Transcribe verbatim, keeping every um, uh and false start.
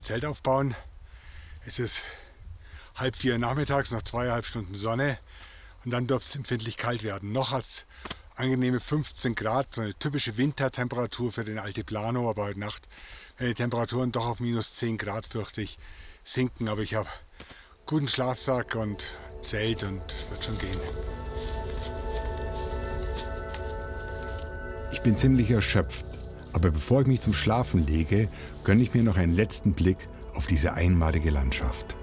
Zelt aufbauen. Es ist halb vier nachmittags, noch zweieinhalb Stunden Sonne und dann dürfte es empfindlich kalt werden. Noch hat es angenehme fünfzehn Grad, so eine typische Wintertemperatur für den Altiplano, aber heute Nacht werden die Temperaturen doch auf minus zehn Grad, fürchte ich, sinken. Aber ich habe guten Schlafsack und Zelt und es wird schon gehen. Ich bin ziemlich erschöpft, aber bevor ich mich zum Schlafen lege, gönne ich mir noch einen letzten Blick auf diese einmalige Landschaft.